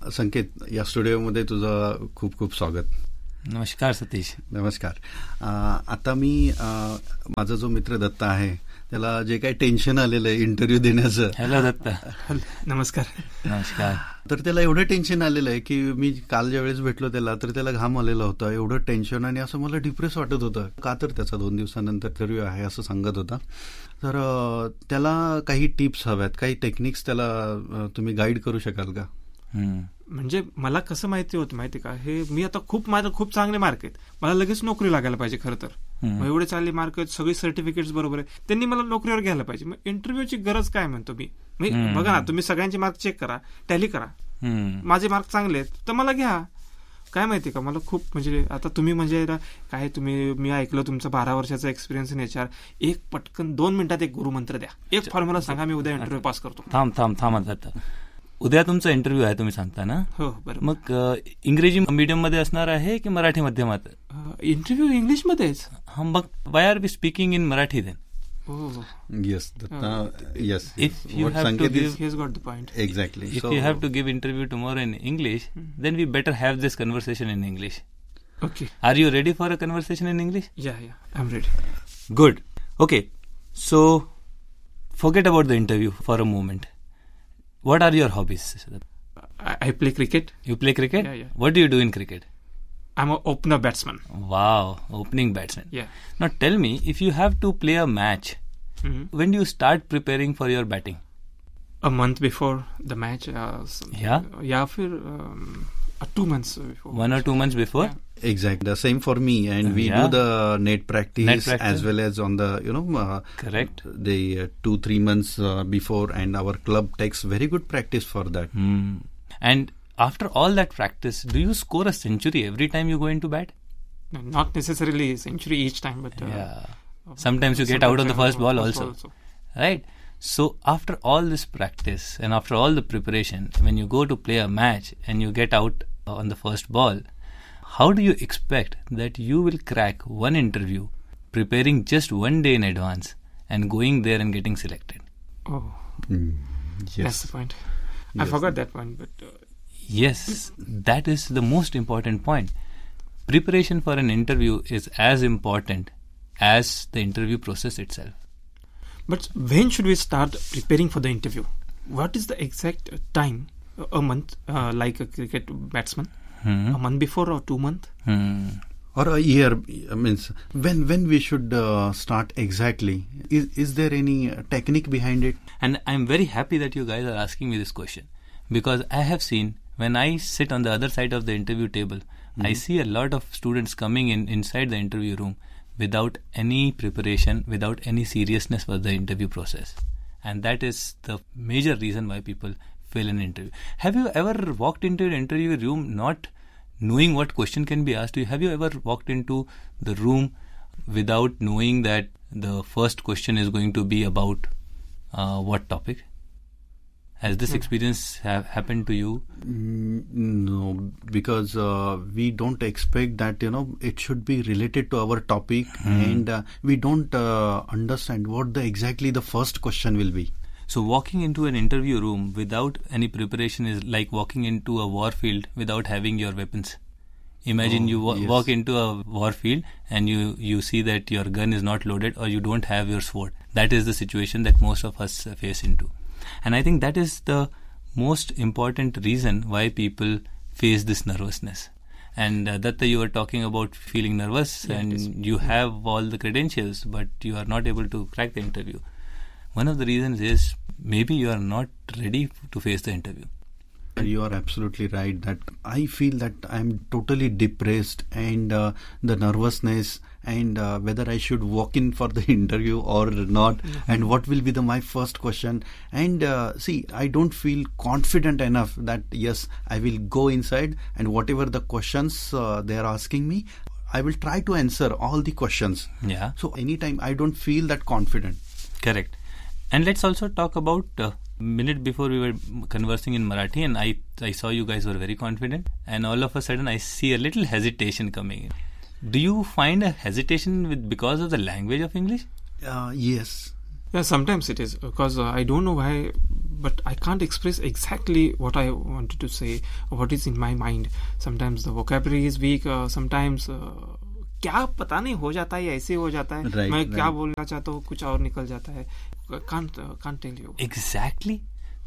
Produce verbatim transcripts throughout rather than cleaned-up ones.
संकेत, या स्टुडिओमध्ये तुझं खूप खूप स्वागत. नमस्कार सतीश. नमस्कार. आता मी माझा जो मित्र दत्ता आहे त्याला जे काही टेन्शन आलेलं आहे इंटरव्ह्यू देण्याचं. हॅलो दत्ता. नमस्कार. नमस्कार. तर त्याला एवढं टेन्शन आलेलं आहे की मी काल ज्या वेळेस भेटलो त्याला तर त्याला घाम आलेला होता, एवढं टेन्शन, आणि असं मला डिप्रेस वाटत होतं. का तर त्याचा दोन दिवसानंतर इंटरव्ह्यू आहे असं सांगत होता. तर त्याला काही टिप्स हव्यात, काही टेक्निक्स त्याला तुम्ही गाईड करू शकाल का? म्हणजे मला कसं माहिती होतं माहिती का, हे मी आता खूप माझं खूप चांगले मार्क आहेत, मला लगेच नोकरी लागायला पाहिजे. खरं तर एवढे चांगले मार्क आहेत, सगळी सर्टिफिकेट्स बरोबर आहे, त्यांनी मला नोकरीवर घ्यायला पाहिजे. मग इंटरव्ह्यूची गरज काय म्हणतो मी. बघा ना, तुम्ही सगळ्यांचे मार्क चेक करा, टॅली करा, माझे मार्क चांगले आहेत तर मला घ्या. काय माहिती का, मला खूप म्हणजे आता तुम्ही म्हणजे काय तुम्ही मी ऐकलं तुमचा बारा वर्षाचा एक्सपिरियन्स इन एच आर, एक पटकन दोन मिनिटात एक गुरुमंत्र द्या, एक फॉर्म्युला सांगा, मी उद्या इंटरव्ह्यू पास करतो. थांब थांब थांब आता उद्या तुमचा इंटरव्ह्यू आहे तुम्ही सांगता ना? हो बरोबर. मग इंग्रजी मीडियम मध्ये असणार आहे की मराठी माध्यमात? इंटरव्ह्यू इंग्लिश मध्येच. हा, मग वाय are we speaking in Marathi then? Yes, yes. If you what have Sanket to give, is, he's got the point. Exactly. If so, you have to give interview tomorrow in English, mm-hmm. then we better have this conversation in English. Okay. Are you ready for a conversation in English? Yeah, yeah, I'm ready. Good. Okay. So, forget about the interview for a moment. What are your hobbies? I, I play cricket. You play cricket? Yeah, yeah. What do you do in cricket? I'm an opener batsman. Wow, opening batsman. Yeah. Now tell me, if you have to play a match, mm-hmm. when do you start preparing for your batting? A month before the match. Uh, yeah? Yeah, for um, uh, two months before. One or two months before? Yeah. Exactly. The same for me. And we yeah. do the net practice, net practice as well as on the, you know, uh, correct. The uh, two, three months uh, before, and our club takes very good practice for that. Mm. And after all that practice, do you score a century every time you go into bat? No, not necessarily a century each time, but... Uh, yeah. Sometimes you get out on the first ball also. also. Right? So after all this practice and after all the preparation, when you go to play a match and you get out on the first ball, how do you expect that you will crack one interview preparing just one day in advance and going there and getting selected? Oh, mm, yes. That's the point. Yes. I forgot that point, but... Uh, yes, that is the most important point. Preparation for an interview is as important as the interview process itself. But when should we start preparing for the interview? What is the exact time? A month, uh, like a cricket batsman? Hmm. A month before or two months? Hmm. Or a year? I mean, when when we should uh, start exactly? Is is there any technique behind it? And I'm very happy that you guys are asking me this question, because I have seen, when I sit on the other side of the interview table, mm-hmm. I see a lot of students coming in inside the interview room without any preparation, without any seriousness for the interview process. And that is the major reason why people fail an interview. Have you ever walked into an interview room not knowing what question can be asked to you? Have you ever walked into the room without knowing that the first question is going to be about uh, what topic? Has this experience have happened to you? Mm, no, because uh, we don't expect that, you know, it should be related to our topic, mm. and uh, we don't uh, understand what the exactly the first question will be. So walking into an interview room without any preparation is like walking into a war field without having your weapons. Imagine oh, you wa- yes. walk into a war field and you, you see that your gun is not loaded or you don't have your sword. That is the situation that most of us face into. And I think that is the most important reason why people face this nervousness. And uh, Datta, you were talking about feeling nervous, yeah, and you have all the credentials, but you are not able to crack the interview. One of the reasons is maybe you are not ready to face the interview. You are absolutely right that I feel that I'm totally depressed, and uh, the nervousness, and uh, whether I should walk in for the interview or not, mm-hmm. and what will be the my first question. And uh, see, I don't feel confident enough that yes, I will go inside and whatever the questions uh, they are asking me, I will try to answer all the questions. Yeah. So anytime I don't feel that confident. Correct. And let's also talk about uh, minute before we were conversing in Marathi, and I I saw you guys were very confident, and all of a sudden I see a little hesitation coming in. Do you find a hesitation with because of the language of English? Uh, yes. Yeah, sometimes it is, because uh, I don't know why, but I can't express exactly what I wanted to say or what is in my mind. Sometimes the vocabulary is weak. Uh, sometimes uh, क्या पता नहीं हो जाता है, ऐसे हो जाता है. right, मैं right. क्या बोलना चाहता हूँ कुछ और निकल जाता है. Can't uh, can't tell you. Exactly.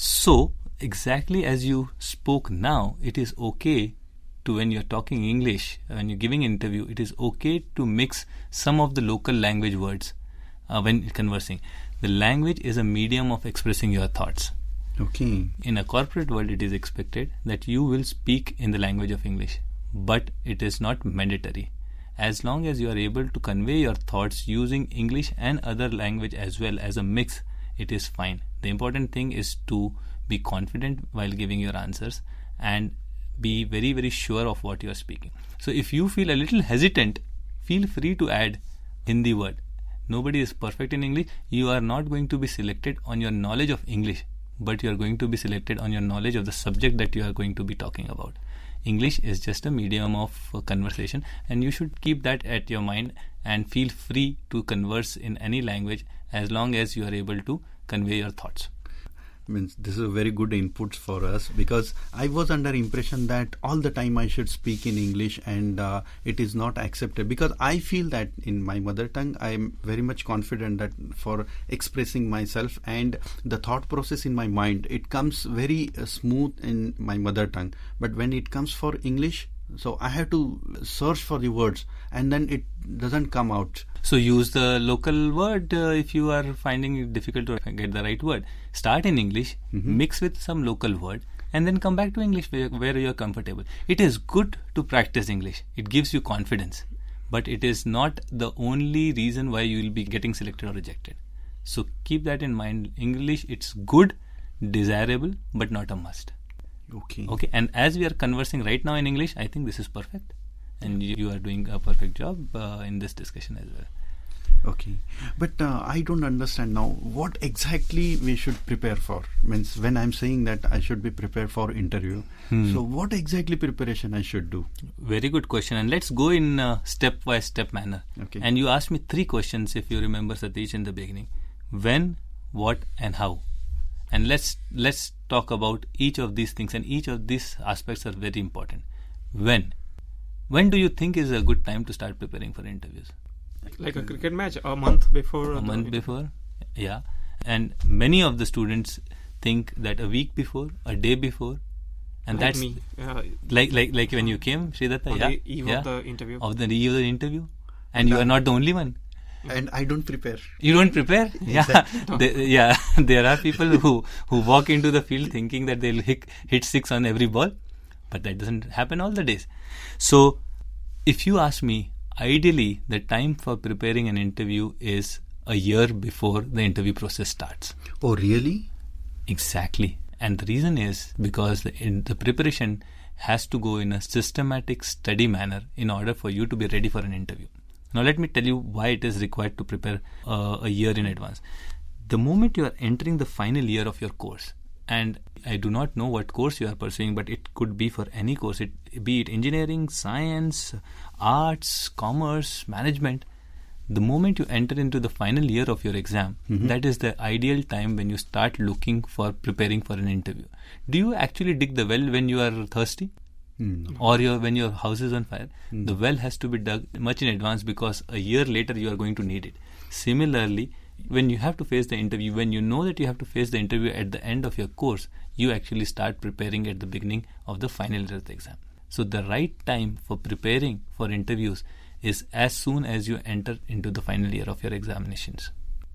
So exactly as you spoke now, it is okay to, when you're talking English, when you're giving an interview, it is okay to mix some of the local language words uh, when conversing. The language is a medium of expressing your thoughts. Okay. In a corporate world, it is expected that you will speak in the language of English, but it is not mandatory. As long as you are able to convey your thoughts using English and other language as well as a mix, it is fine. The important thing is to be confident while giving your answers and be very, very sure of what you are speaking. So if you feel a little hesitant, feel free to add Hindi word. Nobody is perfect in English. You are not going to be selected on your knowledge of English, but you are going to be selected on your knowledge of the subject that you are going to be talking about. English is just a medium of uh, conversation, and you should keep that at your mind and feel free to converse in any language as long as you are able to convey your thoughts. Means this is a very good input for us, because I was under impression that all the time I should speak in English, and uh, it is not accepted, because I feel that in my mother tongue I am very much confident that for expressing myself and the thought process in my mind, it comes very uh, smooth in my mother tongue. But when it comes for English, so I have to search for the words and then it doesn't come out. So use the local word uh, if you are finding it difficult to get the right word. Start in English, mm-hmm. mix with some local word, and then come back to English where, where you are comfortable. It is good to practice English. It gives you confidence. But it is not the only reason why you will be getting selected or rejected. So keep that in mind. English, it's good, desirable, but not a must. Okay. Okay. And as we are conversing right now in English, I think this is perfect. And you, you are doing a perfect job uh, in this discussion as well. Okay, but uh, I don't understand now what exactly we should prepare for. Means when I'm saying that I should be prepared for interview, hmm. so what exactly preparation I should do? Very good question, and let's go in uh, step by step manner. Okay. And you asked me three questions, if you remember, Satish, in the beginning: when, what, and how. And let's let's talk about each of these things, and each of these aspects are very important. When, when do you think is a good time to start preparing for interviews? Like a cricket match, a month before. A month before, yeah. And many of the students think that a week before, a day before, and like that's me. Uh, like like like when you came, Sridatta, on yeah, the eve yeah, of the interview. Of the eve of the interview, and yeah. you are not the only one. And I don't prepare. You don't prepare? Yeah, they, yeah. There are people who who walk into the field thinking that they'll hit, hit six on every ball, but that doesn't happen all the days. So, if you ask me, ideally, the time for preparing an interview is a year before the interview process starts. Oh, really? Exactly. And the reason is because the, in the preparation has to go in a systematic, study manner in order for you to be ready for an interview. Now, let me tell you why it is required to prepare uh, a year in advance. The moment you are entering the final year of your course, and I do not know what course you are pursuing, but it could be for any course, it, be it engineering, science, arts, commerce, management. The moment you enter into the final year of your exam, mm-hmm. that is the ideal time when you start looking for preparing for an interview. Do you actually dig the well when you are thirsty? Mm. Or your, when your house is on fire? Mm. The well has to be dug much in advance, because a year later you are going to need it. Similarly, when you have to face the interview, when you know that you have to face the interview at the end of your course, you actually start preparing at the beginning of the final year of the exam. So the right time for preparing for interviews is as soon as you enter into the final year of your examinations.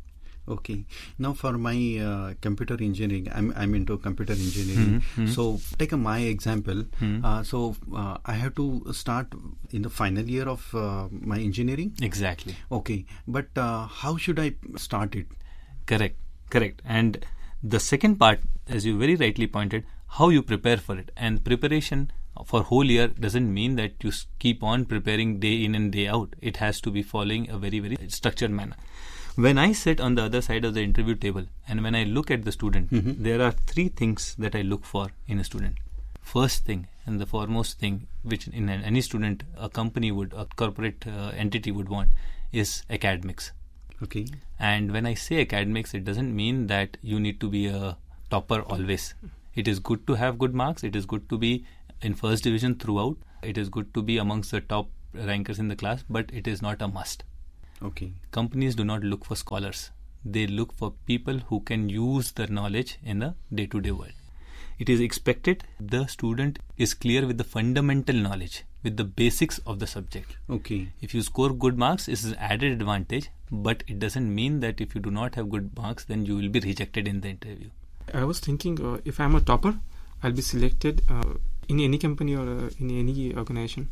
Okay. Now for my uh, computer engineering, I'm I'm into computer engineering. Mm-hmm. So take a my example. Mm-hmm. Uh, so uh, I have to start in the final year of uh, my engineering. Exactly. Okay. But uh, how should I start it? Correct. Correct. And the second part, as you very rightly pointed, how you prepare for it. And preparation for whole year doesn't mean that you keep on preparing day in and day out. It has to be following a very, very structured manner. When I sit on the other side of the interview table and when I look at the student, mm-hmm. there are three things that I look for in a student. First thing and the foremost thing, which in any student, a company would, a corporate uh, entity would want, is academics. Okay. And when I say academics, it doesn't mean that you need to be a topper always. It is good to have good marks. It is good to be in first division throughout. It is good to be amongst the top rankers in the class, but it is not a must. Okay. Companies do not look for scholars. They look for people who can use their knowledge in the day-to-day world. It is expected the student is clear with the fundamental knowledge, with the basics of the subject. Okay. If you score good marks, this is an added advantage, but it doesn't mean that if you do not have good marks, then you will be rejected in the interview. I was thinking, uh, if I'm a topper, I'll be selected uh, in any company or uh, in any organization.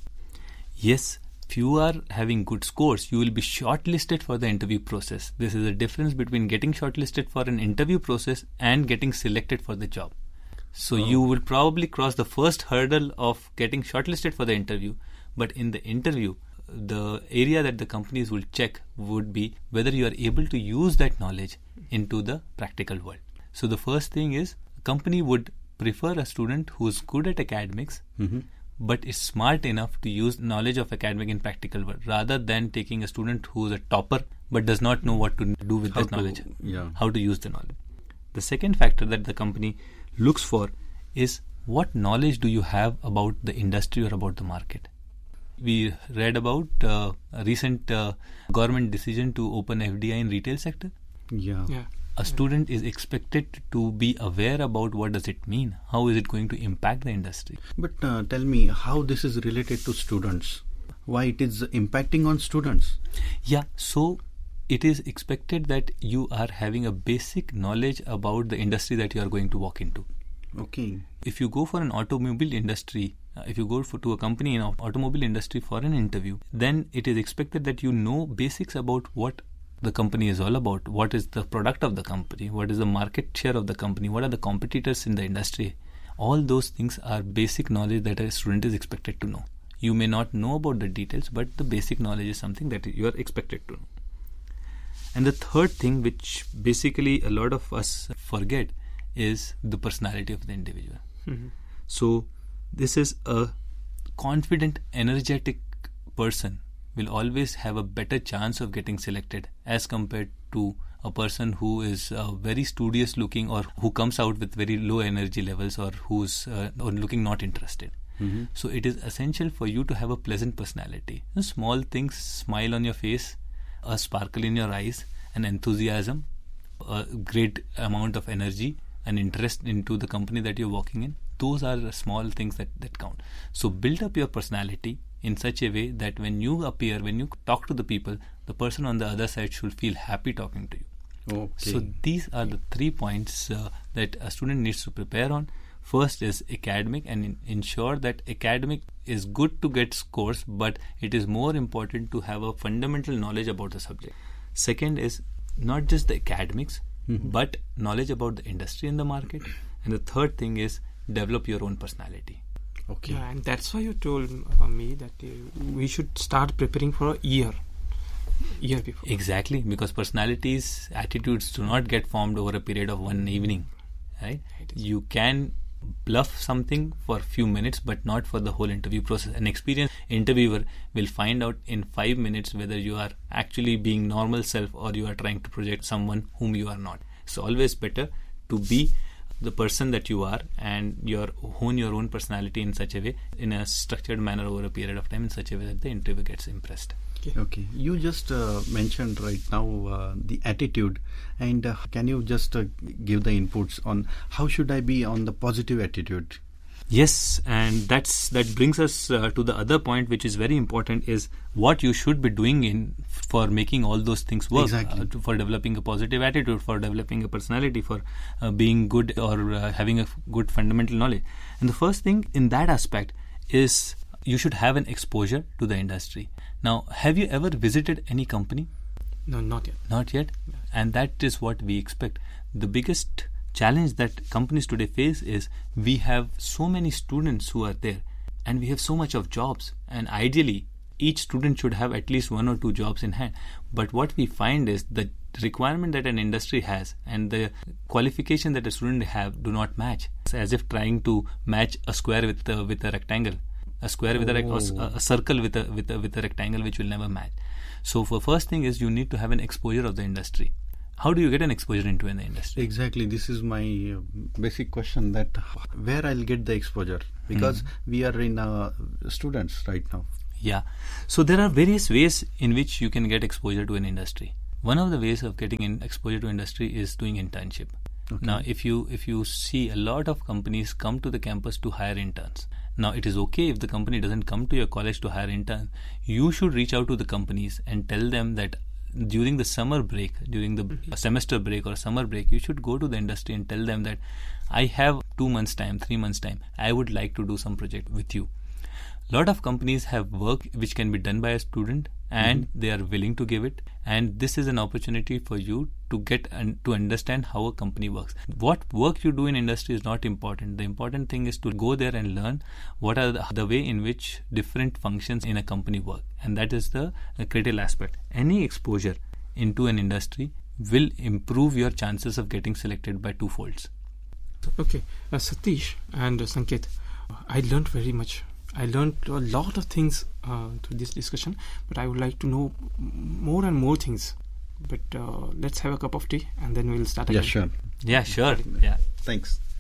Yes, if you are having good scores, you will be shortlisted for the interview process. This is the difference between getting shortlisted for an interview process and getting selected for the job. So oh. you will probably cross the first hurdle of getting shortlisted for the interview, but in the interview, the area that the companies will check would be whether you are able to use that knowledge into the practical world. So the first thing is, a company would prefer a student who is good at academics, mm-hmm. but is smart enough to use knowledge of academic in practical world, rather than taking a student who is a topper but does not know what to do with how that to, knowledge, yeah. how to use the knowledge. The second factor that the company looks for is what knowledge do you have about the industry or about the market. We read about uh, a recent uh, government decision to open F D I in retail sector. Yeah. Yeah. A student is expected to be aware about what does it mean, how is it going to impact the industry. But uh, tell me how this is related to students, why it is impacting on students. Yeah, so it is expected that you are having a basic knowledge about the industry that you are going to walk into. Okay. If you go for an automobile industry, uh, if you go for, to a company in an automobile industry for an interview, then it is expected that you know basics about what the company is all about, what is the product of the company, what is the market share of the company, what are the competitors in the industry. All those things are basic knowledge that a student is expected to know. You may not know about the details, but the basic knowledge is something that you are expected to know. And the third thing, which basically a lot of us forget, is the personality of the individual. Mm-hmm. So this is a confident, energetic person will always have a better chance of getting selected as compared to a person who is uh, very studious looking, or who comes out with very low energy levels, or who's uh, or looking not interested. Mm-hmm. So it is essential for you to have a pleasant personality. You know, small things, smile on your face, a sparkle in your eyes, an enthusiasm, a great amount of energy, an interest into the company that you're working in. Those are the small things that, that count. So build up your personality in such a way that when you appear, when you talk to the people, the person on the other side should feel happy talking to you. Okay. So these are the three points uh, that a student needs to prepare on. First is academic, and in, ensure that academic is good to get scores, but it is more important to have a fundamental knowledge about the subject. Second is not just the academics, mm-hmm. but knowledge about the industry and the market. And the third thing is develop your own personality. Okay. Yeah, and that's why you told uh, me that uh, we should start preparing for a year. Year before. Exactly, because personalities, attitudes do not get formed over a period of one evening. Right? You can bluff something for a few minutes, but not for the whole interview process. An experienced interviewer will find out in five minutes whether you are actually being normal self or you are trying to project someone whom you are not. It's always better to be the person that you are, and your hone your own personality in such a way, in a structured manner over a period of time, in such a way that the interviewer gets impressed. Okay. okay. You just uh, mentioned right now uh, the attitude, and uh, can you just uh, give the inputs on how should I be on the positive attitude? Yes, and that's that brings us uh, to the other point, which is very important, is what you should be doing in for making all those things work. Exactly. Uh, to, for developing a positive attitude, for developing a personality, for uh, being good, or uh, having a f- good fundamental knowledge. And the first thing in that aspect is you should have an exposure to the industry. Now, have you ever visited any company? No, not yet. Not yet. And that is what we expect. The biggest challenge that companies today face is we have so many students who are there, and we have so much of jobs, and ideally each student should have at least one or two jobs in hand. But what we find is the requirement that an industry has and the qualification that a student have do not match. It's as if trying to match a square with a, with a rectangle. A square with a, rec- a, a circle with a with a with a rectangle, which will never match. So, for first thing is you need to have an exposure of the industry. How do you get an exposure into an industry? Exactly. This is my uh, basic question, that where I'll get the exposure, because mm. we are in uh, students right now. Yeah. So there are various ways in which you can get exposure to an industry. One of the ways of getting in exposure to industry is doing internship. Okay. Now, if you if you see a lot of companies come to the campus to hire interns. Now, it is okay if the company doesn't come to your college to hire interns. You should reach out to the companies and tell them that during the summer break, during the mm-hmm. semester break or summer break, you should go to the industry and tell them that I have two months time, three months time. I would like to do some project with you. Lot of companies have work which can be done by a student, and mm-hmm. they are willing to give it. And this is an opportunity for you to get and to understand how a company works. What work you do in industry is not important. The important thing is to go there and learn what are the, the way in which different functions in a company work. And that is the, the critical aspect. Any exposure into an industry will improve your chances of getting selected by two folds. Okay, uh, Satish and uh, Sanket, I learned very much. I learned a lot of things uh, through this discussion, but I would like to know more and more things. But uh, let's have a cup of tea and then we'll start again. Yeah, sure. Yeah, sure. Yeah. Thanks.